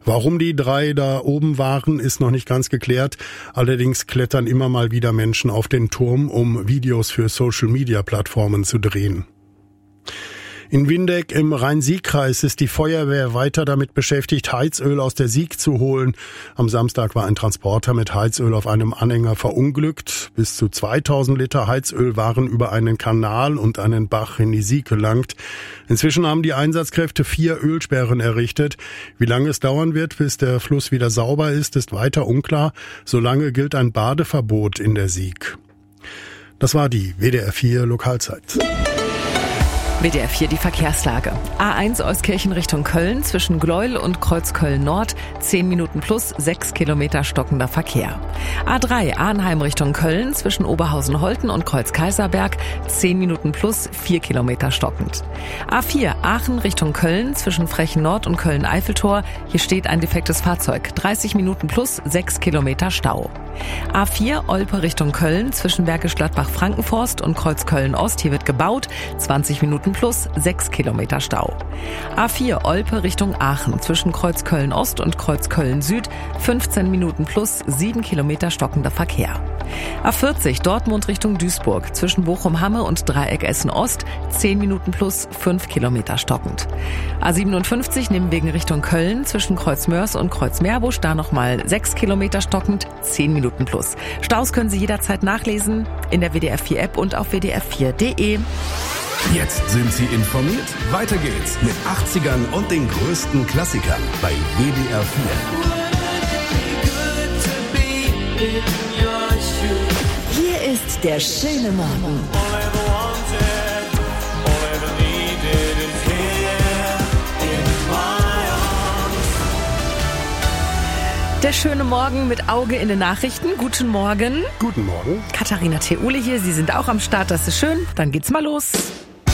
Warum die drei da oben waren, ist noch nicht ganz geklärt. Allerdings klettern immer mal wieder Menschen auf den Turm, um Videos für Social-Media-Plattformen zu drehen. In Windeck im Rhein-Sieg-Kreis ist die Feuerwehr weiter damit beschäftigt, Heizöl aus der Sieg zu holen. Am Samstag war ein Transporter mit Heizöl auf einem Anhänger verunglückt. Bis zu 2000 Liter Heizöl waren über einen Kanal und einen Bach in die Sieg gelangt. Inzwischen haben die Einsatzkräfte 4 Ölsperren errichtet. Wie lange es dauern wird, bis der Fluss wieder sauber ist weiter unklar. Solange gilt ein Badeverbot in der Sieg. Das war die WDR 4 Lokalzeit. WDR 4 die Verkehrslage. A1 Euskirchen Richtung Köln zwischen Gleuel und Kreuzköln Nord 10 Minuten plus 6 Kilometer stockender Verkehr. A3 Arnheim Richtung Köln zwischen Oberhausen-Holten und Kreuz-Kaiserberg 10 Minuten plus 4 Kilometer stockend. A4 Aachen Richtung Köln zwischen Frechen Nord und Köln-Eiffeltor. Hier steht ein defektes Fahrzeug. 30 Minuten plus 6 Kilometer Stau. A4 Olpe Richtung Köln zwischen Bergisch Gladbach-Frankenforst und Kreuzköln Ost. Hier wird gebaut. 20 Minuten plus 6 Kilometer Stau. A4 Olpe Richtung Aachen zwischen Kreuzköln Ost und Kreuzköln Süd 15 Minuten plus 7 Kilometer stockender Verkehr. A40 Dortmund Richtung Duisburg zwischen Bochum-Hamme und Dreieck Essen Ost 10 Minuten plus 5 Kilometer stockend. A57 Nimwegen Richtung Köln zwischen Kreuzmörs und Kreuzmeerbusch, da nochmal 6 Kilometer stockend, 10 Minuten plus. Staus können Sie jederzeit nachlesen in der WDR 4 App und auf wdr4.de. Jetzt sind Sie informiert. Weiter geht's mit 80ern und den größten Klassikern bei WDR 4. Hier ist der schöne Morgen. Der schöne Morgen mit Auge in den Nachrichten. Guten Morgen. Guten Morgen. Katharina Theule hier. Sie sind auch am Start. Das ist schön. Dann geht's mal los.